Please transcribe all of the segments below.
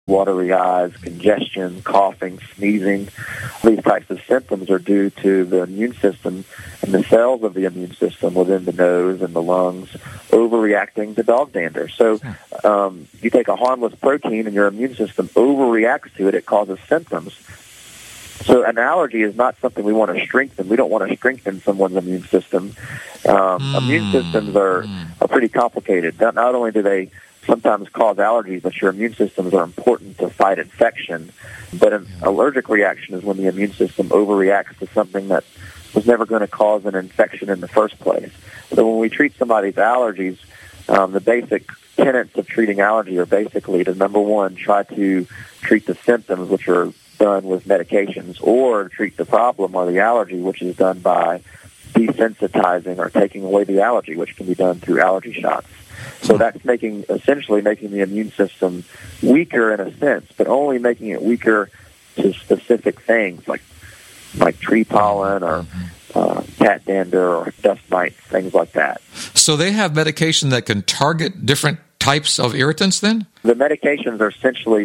watery eyes, congestion, coughing, sneezing. These types of symptoms are due to the immune system and the cells of the immune system within the nose and the lungs overreacting to dog dander. So you take a harmless protein and your immune system overreacts to it, it causes symptoms. So an allergy is not something we want to strengthen. We don't want to strengthen someone's immune system. Immune systems are pretty complicated. Not only do they sometimes cause allergies, but your immune systems are important to fight infection. But an allergic reaction is when the immune system overreacts to something that was never going to cause an infection in the first place. So when we treat somebody's allergies, the basic tenets of treating allergy are basically to, number one, try to treat the symptoms, which are done with medications, or treat the problem or the allergy, which is done by desensitizing or taking away the allergy, which can be done through allergy shots. So that's essentially making the immune system weaker in a sense, but only making it weaker to specific things like tree pollen or cat dander or dust mites, things like that. So they have medication that can target different types of irritants then? The medications are essentially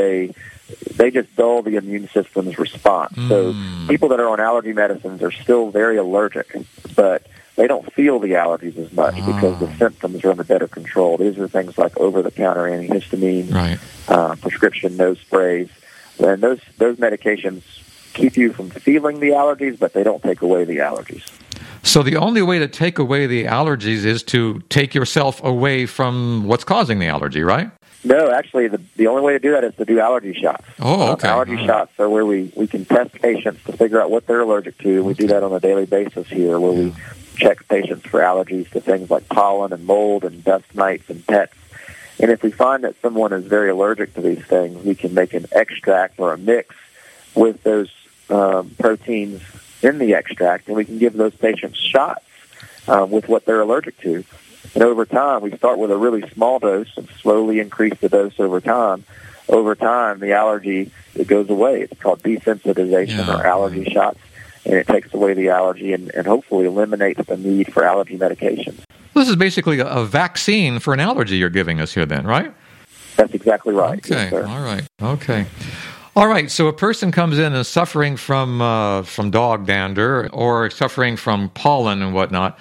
they just dull the immune system's response. So people that are on allergy medicines are still very allergic, but they don't feel the allergies as much because the symptoms are under better control. These are things like over-the-counter antihistamine, prescription nose sprays, and those medications keep you from feeling the allergies, but they don't take away the allergies. So the only way to take away the allergies is to take yourself away from what's causing the allergy, right? No, actually, the only way to do that is to do allergy shots. Oh, okay. Allergy shots are where we can test patients to figure out what they're allergic to. We do that on a daily basis here, where we check patients for allergies to things like pollen and mold and dust mites and pets. And if we find that someone is very allergic to these things, we can make an extract or a mix with those proteins in the extract, and we can give those patients shots with what they're allergic to. And over time, we start with a really small dose and slowly increase the dose over time. Over time, the allergy, it goes away. It's called desensitization or allergy shots, and it takes away the allergy and hopefully eliminates the need for allergy medications. This is basically a vaccine for an allergy you're giving us here then, right? That's exactly right. Okay, yes, sir. All right, okay. All right, so a person comes in and is suffering from dog dander or suffering from pollen and whatnot.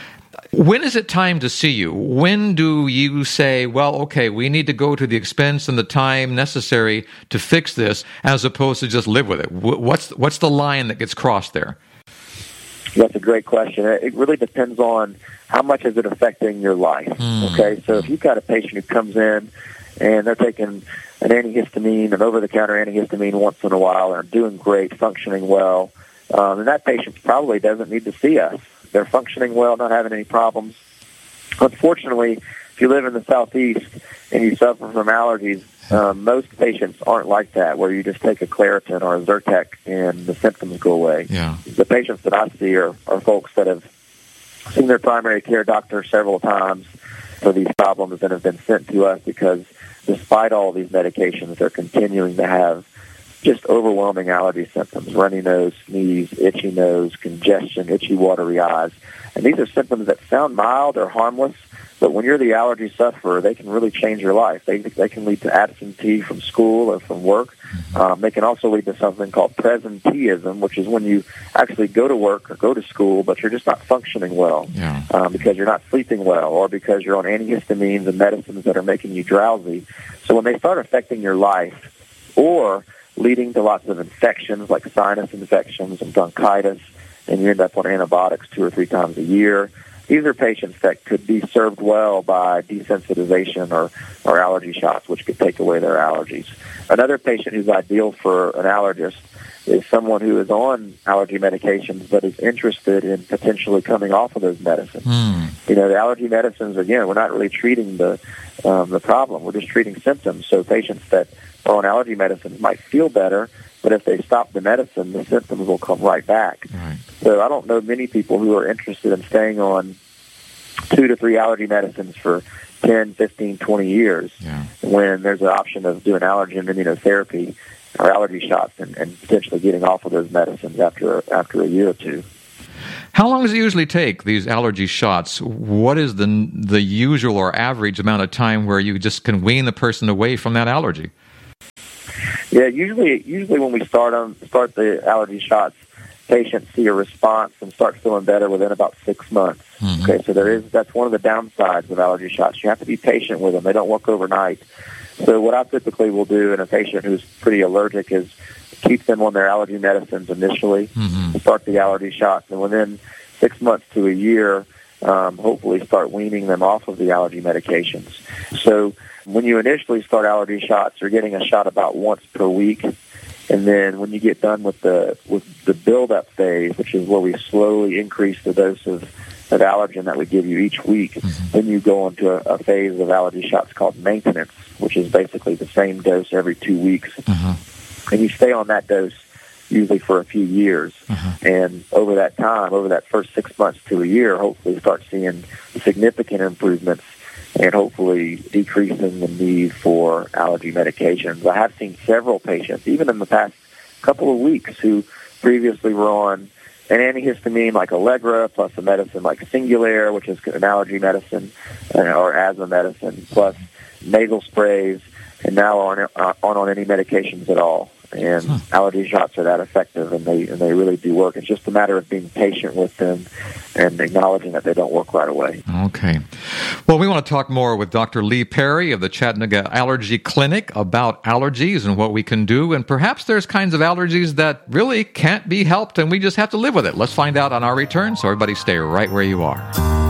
When is it time to see you? When do you say, well, okay, we need to go to the expense and the time necessary to fix this as opposed to just live with it? What's the line that gets crossed there? That's a great question. It really depends on how much is it affecting your life. Okay, so if you've got a patient who comes in and they're taking an antihistamine, an over-the-counter antihistamine once in a while, and are doing great, functioning well, and that patient probably doesn't need to see us. They're functioning well, not having any problems. Unfortunately, if you live in the Southeast and you suffer from allergies, most patients aren't like that, where you just take a Claritin or a Zyrtec and the symptoms go away. Yeah. The patients that I see are folks that have seen their primary care doctor several times for these problems and have been sent to us because despite all these medications, they're continuing to have just overwhelming allergy symptoms: runny nose, sneeze, itchy nose, congestion, itchy watery eyes. And these are symptoms that sound mild or harmless, but when you're the allergy sufferer, they can really change your life. They can lead to absentee from school or from work. They can also lead to something called presenteeism, which is when you actually go to work or go to school, but you're just not functioning well because you're not sleeping well or because you're on antihistamines and medicines that are making you drowsy. So when they start affecting your life or leading to lots of infections like sinus infections and bronchitis, and you end up on antibiotics 2 or 3 times a year. These are patients that could be served well by desensitization or allergy shots, which could take away their allergies. Another patient who's ideal for an allergist is someone who is on allergy medications but is interested in potentially coming off of those medicines. You know, the allergy medicines, again, we're not really treating the problem. We're just treating symptoms. So patients that are on allergy medicines might feel better, but if they stop the medicine, the symptoms will come right back. Right. So I don't know many people who are interested in staying on 2 to 3 allergy medicines for 10, 15, 20 years when there's an option of doing allergen immunotherapy or allergy shots and potentially getting off of those medicines after a year or 2. How long does it usually take, these allergy shots? What is the usual or average amount of time where you just can wean the person away from that allergy? Yeah, usually when we start the allergy shots, patients see a response and start feeling better within about 6 months. Mm-hmm. Okay, so that's one of the downsides of allergy shots. You have to be patient with them. They don't work overnight. So what I typically will do in a patient who's pretty allergic is keep them on their allergy medicines initially, start the allergy shots, and within 6 months to a year, hopefully start weaning them off of the allergy medications. So when you initially start allergy shots, you're getting a shot about once per week. And then when you get done with the build-up phase, which is where we slowly increase the dose of allergen that we give you each week, then you go into a phase of allergy shots called maintenance, which is basically the same dose every 2 weeks. And you stay on that dose usually for a few years. And over that time, over that first 6 months to a year, hopefully start seeing significant improvements and hopefully decreasing the need for allergy medications. I have seen several patients, even in the past couple of weeks, who previously were on an antihistamine like Allegra, plus a medicine like Singulair, which is an allergy medicine or asthma medicine, plus nasal sprays, and now aren't on any medications at all. And allergy shots are that effective, and they really do work. It's just a matter of being patient with them and acknowledging that they don't work right away. Okay. Well, we want to talk more with Dr. Lee Perry of the Chattanooga Allergy Clinic about allergies and what we can do. And perhaps there's kinds of allergies that really can't be helped, and we just have to live with it. Let's find out on our return, so everybody stay right where you are.